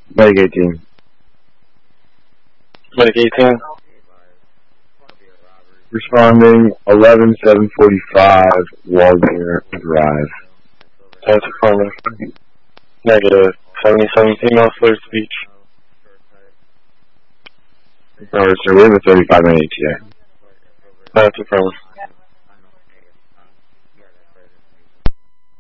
Medic 18. Medic 18. Responding 11-745 Waldner Drive. That's affirmative. Negative. 77 female slurred speech. Alright, sir, we have a 35-minute ETA. That's affirmative.